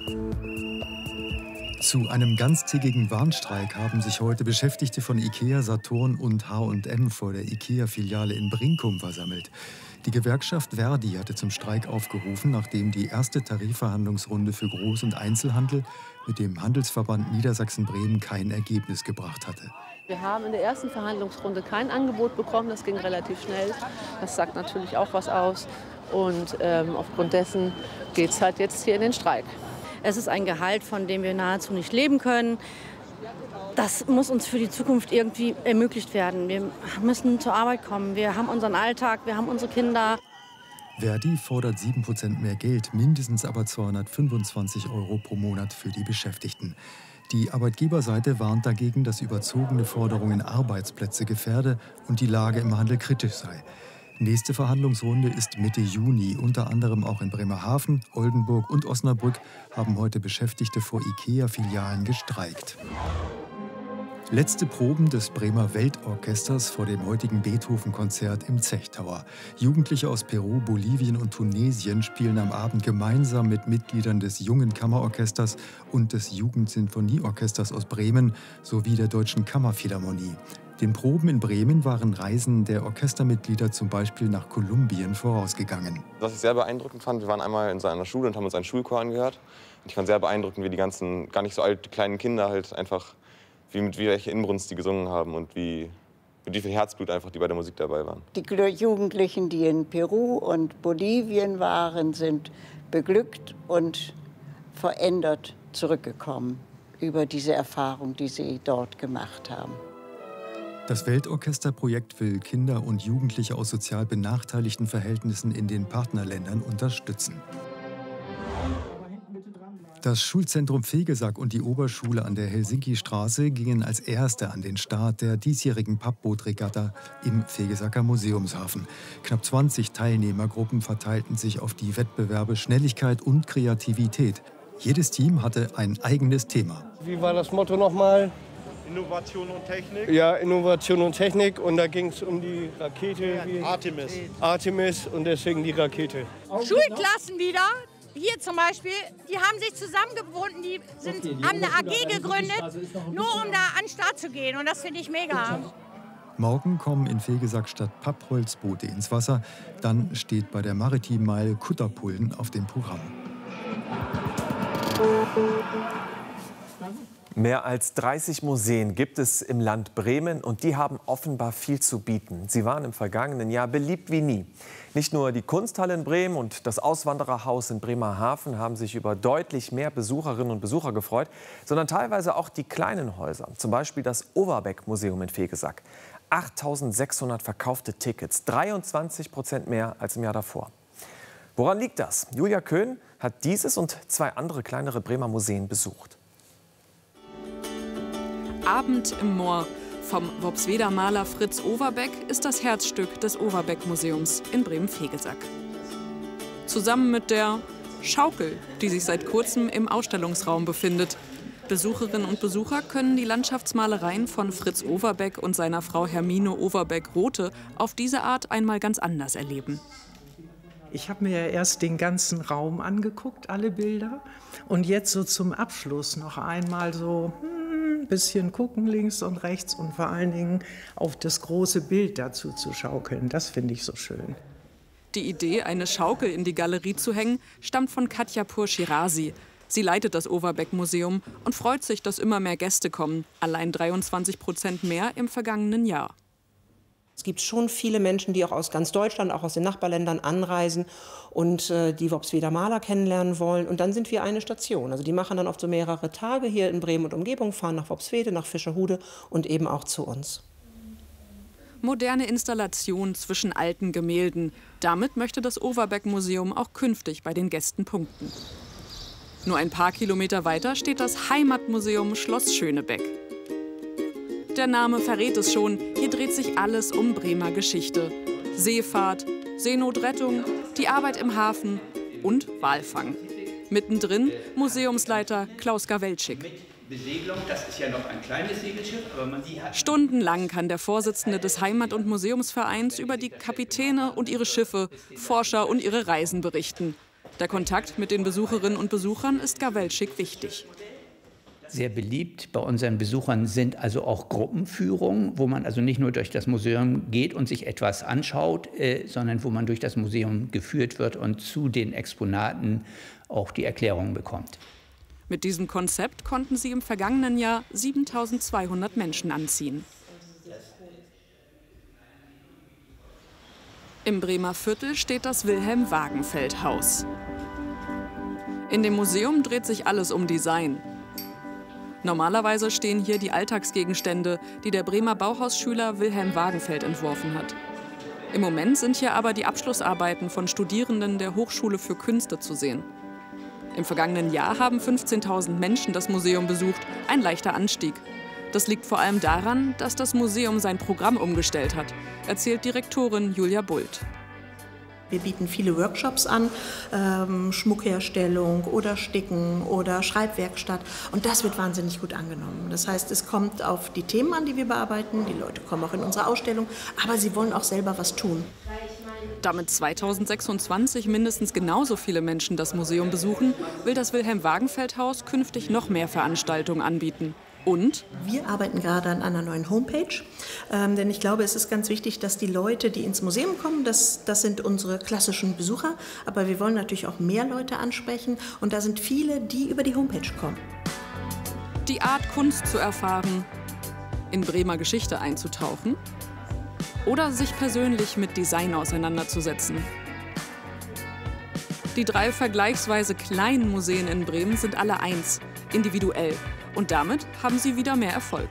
Zu einem ganztägigen Warnstreik haben sich heute Beschäftigte von IKEA, Saturn und H&M vor der IKEA-Filiale in Brinkum versammelt. Die Gewerkschaft ver.di hatte zum Streik aufgerufen, nachdem die erste Tarifverhandlungsrunde für Groß- und Einzelhandel mit dem Handelsverband Niedersachsen-Bremen kein Ergebnis gebracht hatte. Wir haben in der ersten Verhandlungsrunde kein Angebot bekommen, das ging relativ schnell. Das sagt natürlich auch was aus. Und aufgrund dessen geht es halt jetzt hier in den Streik. Es ist ein Gehalt, von dem wir nahezu nicht leben können. Das muss uns für die Zukunft irgendwie ermöglicht werden. Wir müssen zur Arbeit kommen. Wir haben unseren Alltag, wir haben unsere Kinder. ver.di fordert 7% mehr Geld, mindestens aber 225 € pro Monat für die Beschäftigten. Die Arbeitgeberseite warnt dagegen, dass überzogene Forderungen Arbeitsplätze gefährde und die Lage im Handel kritisch sei. Nächste Verhandlungsrunde ist Mitte Juni. Unter anderem auch in Bremerhaven, Oldenburg und Osnabrück haben heute Beschäftigte vor IKEA-Filialen gestreikt. Letzte Proben des Bremer Weltorchesters vor dem heutigen Beethoven-Konzert im Zechtower. Jugendliche aus Peru, Bolivien und Tunesien spielen am Abend gemeinsam mit Mitgliedern des Jungen Kammerorchesters und des Jugendsinfonieorchesters aus Bremen sowie der Deutschen Kammerphilharmonie. Den Proben in Bremen waren Reisen der Orchestermitglieder zum Beispiel nach Kolumbien vorausgegangen. Was ich sehr beeindruckend fand, wir waren einmal in so einer Schule und haben uns einen Schulchor angehört. Und ich fand sehr beeindruckend, wie die ganzen, gar nicht so alt, kleinen Kinder halt einfach, mit welcher Inbrunst die gesungen haben und mit wie viel Herzblut einfach die bei der Musik dabei waren. Die Jugendlichen, die in Peru und Bolivien waren, sind beglückt und verändert zurückgekommen über diese Erfahrung, die sie dort gemacht haben. Das Weltorchesterprojekt will Kinder und Jugendliche aus sozial benachteiligten Verhältnissen in den Partnerländern unterstützen. Das Schulzentrum Vegesack und die Oberschule an der Helsinki-Straße gingen als erste an den Start der diesjährigen Pappbootregatta im Vegesacker Museumshafen. Knapp 20 Teilnehmergruppen verteilten sich auf die Wettbewerbe Schnelligkeit und Kreativität. Jedes Team hatte ein eigenes Thema. Wie war das Motto nochmal? Innovation und Technik? Ja, Innovation und Technik. Und da ging es um die Rakete. Artemis. Artemis und deswegen die Rakete. Schulklassen wieder. Hier zum Beispiel, die haben sich zusammengefunden, haben eine AG gegründet, nur um da an den Start zu gehen. Und das finde ich mega. Morgen kommen in Vegesack statt Pappholzboote ins Wasser. Dann steht bei der Maritim Mile Kutterpullen auf dem Programm. Mehr als 30 Museen gibt es im Land Bremen und die haben offenbar viel zu bieten. Sie waren im vergangenen Jahr beliebt wie nie. Nicht nur die Kunsthalle in Bremen und das Auswandererhaus in Bremerhaven haben sich über deutlich mehr Besucherinnen und Besucher gefreut, sondern teilweise auch die kleinen Häuser, zum Beispiel das Overbeck-Museum in Vegesack. 8.600 verkaufte Tickets, 23% mehr als im Jahr davor. Woran liegt das? Julia Köhn hat dieses und 2 andere kleinere Bremer Museen besucht. Abend im Moor. Vom Worpsweder Maler Fritz Overbeck ist das Herzstück des Overbeck-Museums in Bremen-Vegesack. Zusammen mit der Schaukel, die sich seit kurzem im Ausstellungsraum befindet. Besucherinnen und Besucher können die Landschaftsmalereien von Fritz Overbeck und seiner Frau Hermine Overbeck-Rothe auf diese Art einmal ganz anders erleben. Ich habe mir ja erst den ganzen Raum angeguckt, alle Bilder. Und jetzt so zum Abschluss noch einmal so ein bisschen gucken links und rechts und vor allen Dingen auf das große Bild dazu zu schaukeln. Das finde ich so schön. Die Idee, eine Schaukel in die Galerie zu hängen, stammt von Katja Pur-Shirazi. Sie leitet das Overbeck-Museum und freut sich, dass immer mehr Gäste kommen. Allein 23% mehr im vergangenen Jahr. Es gibt schon viele Menschen, die auch aus ganz Deutschland, auch aus den Nachbarländern anreisen und die Worpsweder Maler kennenlernen wollen. Und dann sind wir eine Station. Also die machen dann oft so mehrere Tage hier in Bremen und Umgebung, fahren nach Worpswede, nach Fischerhude und eben auch zu uns. Moderne Installation zwischen alten Gemälden. Damit möchte das Overbeck-Museum auch künftig bei den Gästen punkten. Nur ein paar Kilometer weiter steht das Heimatmuseum Schloss Schönebeck. Der Name verrät es schon, hier dreht sich alles um Bremer Geschichte. Seefahrt, Seenotrettung, die Arbeit im Hafen und Walfang. Mittendrin Museumsleiter Klaus Gawelczyk. Besegelung, das ist ja noch ein kleines Segelschiff, aber man die hat. Stundenlang kann der Vorsitzende des Heimat- und Museumsvereins über die Kapitäne und ihre Schiffe, Forscher und ihre Reisen berichten. Der Kontakt mit den Besucherinnen und Besuchern ist Gawelczyk wichtig. Sehr beliebt bei unseren Besuchern sind also auch Gruppenführungen, wo man also nicht nur durch das Museum geht und sich etwas anschaut, sondern wo man durch das Museum geführt wird und zu den Exponaten auch die Erklärungen bekommt. Mit diesem Konzept konnten sie im vergangenen Jahr 7.200 Menschen anziehen. Im Bremer Viertel steht das Wilhelm-Wagenfeld-Haus. In dem Museum dreht sich alles um Design. Normalerweise stehen hier die Alltagsgegenstände, die der Bremer Bauhausschüler Wilhelm Wagenfeld entworfen hat. Im Moment sind hier aber die Abschlussarbeiten von Studierenden der Hochschule für Künste zu sehen. Im vergangenen Jahr haben 15.000 Menschen das Museum besucht, ein leichter Anstieg. Das liegt vor allem daran, dass das Museum sein Programm umgestellt hat, erzählt Direktorin Julia Bult. Wir bieten viele Workshops an, Schmuckherstellung oder Sticken oder Schreibwerkstatt. Und das wird wahnsinnig gut angenommen. Das heißt, es kommt auf die Themen an, die wir bearbeiten. Die Leute kommen auch in unsere Ausstellung, aber sie wollen auch selber was tun. Damit 2026 mindestens genauso viele Menschen das Museum besuchen, will das Wilhelm-Wagenfeld-Haus künftig noch mehr Veranstaltungen anbieten. Und? Wir arbeiten gerade an einer neuen Homepage, denn ich glaube, es ist ganz wichtig, dass die Leute, die ins Museum kommen, das sind unsere klassischen Besucher, aber wir wollen natürlich auch mehr Leute ansprechen und da sind viele, die über die Homepage kommen. Die Art, Kunst zu erfahren, in Bremer Geschichte einzutauchen oder sich persönlich mit Design auseinanderzusetzen. Die 3 vergleichsweise kleinen Museen in Bremen sind alle eins, individuell. Und damit haben sie wieder mehr Erfolg.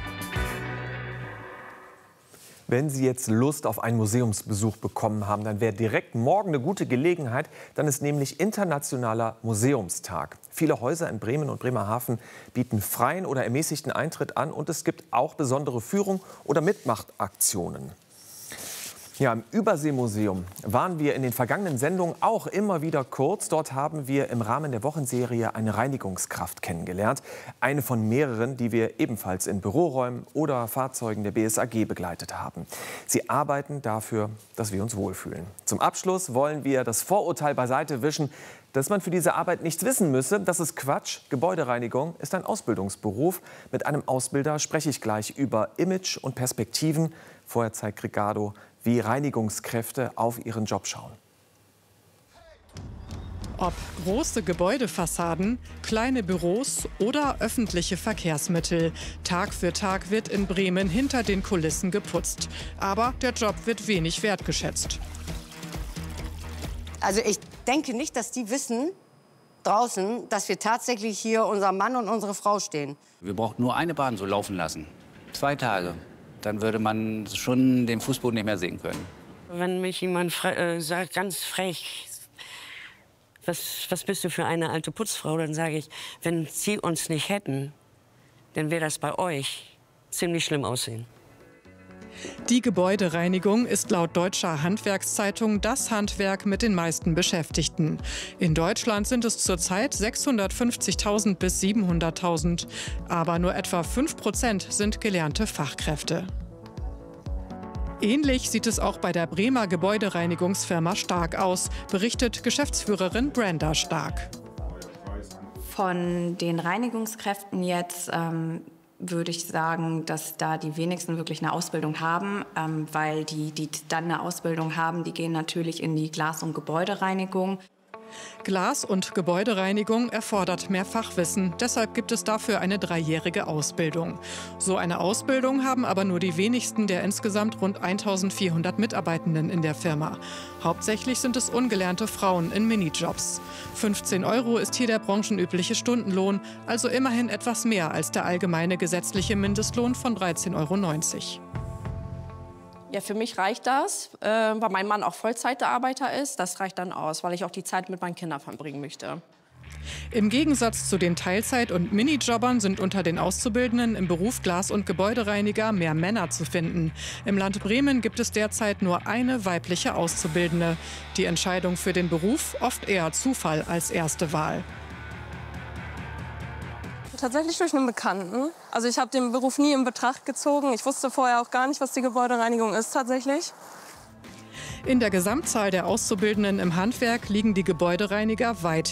Wenn Sie jetzt Lust auf einen Museumsbesuch bekommen haben, dann wäre direkt morgen eine gute Gelegenheit. Dann ist nämlich Internationaler Museumstag. Viele Häuser in Bremen und Bremerhaven bieten freien oder ermäßigten Eintritt an. Und es gibt auch besondere Führungen oder Mitmachaktionen. Ja, im Überseemuseum waren wir in den vergangenen Sendungen auch immer wieder kurz. Dort haben wir im Rahmen der Wochenserie eine Reinigungskraft kennengelernt. Eine von mehreren, die wir ebenfalls in Büroräumen oder Fahrzeugen der BSAG begleitet haben. Sie arbeiten dafür, dass wir uns wohlfühlen. Zum Abschluss wollen wir das Vorurteil beiseite wischen, dass man für diese Arbeit nichts wissen müsse. Das ist Quatsch. Gebäudereinigung ist ein Ausbildungsberuf. Mit einem Ausbilder spreche ich gleich über Image und Perspektiven. Vorher zeigt Ricardo, wie Reinigungskräfte auf ihren Job schauen. Ob große Gebäudefassaden, kleine Büros oder öffentliche Verkehrsmittel. Tag für Tag wird in Bremen hinter den Kulissen geputzt. Aber der Job wird wenig wertgeschätzt. Also ich denke nicht, dass die wissen draußen, dass wir tatsächlich hier unser Mann und unsere Frau stehen. Wir brauchen nur eine Bahn so laufen lassen. 2 Tage. Dann würde man schon den Fußboden nicht mehr sehen können. Wenn mich jemand sagt, ganz frech, was bist du für eine alte Putzfrau, dann sage ich, wenn Sie uns nicht hätten, dann wäre das bei euch ziemlich schlimm aussehen. Die Gebäudereinigung ist laut Deutscher Handwerkszeitung das Handwerk mit den meisten Beschäftigten. In Deutschland sind es zurzeit 650.000 bis 700.000. Aber nur etwa 5% sind gelernte Fachkräfte. Ähnlich sieht es auch bei der Bremer Gebäudereinigungsfirma Stark aus, berichtet Geschäftsführerin Brenda Stark. Von den Reinigungskräften jetzt würde ich sagen, dass da die wenigsten wirklich eine Ausbildung haben, weil die dann eine Ausbildung haben, die gehen natürlich in die Glas- und Gebäudereinigung. Glas- und Gebäudereinigung erfordert mehr Fachwissen. Deshalb gibt es dafür eine 3-jährige Ausbildung. So eine Ausbildung haben aber nur die wenigsten der insgesamt rund 1.400 Mitarbeitenden in der Firma. Hauptsächlich sind es ungelernte Frauen in Minijobs. 15 € ist hier der branchenübliche Stundenlohn, also immerhin etwas mehr als der allgemeine gesetzliche Mindestlohn von 13,90 €. Ja, für mich reicht das, weil mein Mann auch Vollzeitarbeiter ist. Das reicht dann aus, weil ich auch die Zeit mit meinen Kindern verbringen möchte. Im Gegensatz zu den Teilzeit- und Minijobbern sind unter den Auszubildenden im Beruf Glas- und Gebäudereiniger mehr Männer zu finden. Im Land Bremen gibt es derzeit nur eine weibliche Auszubildende. Die Entscheidung für den Beruf oft eher Zufall als erste Wahl. Tatsächlich durch einen Bekannten. Also ich habe den Beruf nie in Betracht gezogen. Ich wusste vorher auch gar nicht, was die Gebäudereinigung ist tatsächlich. In der Gesamtzahl der Auszubildenden im Handwerk liegen die Gebäudereiniger weit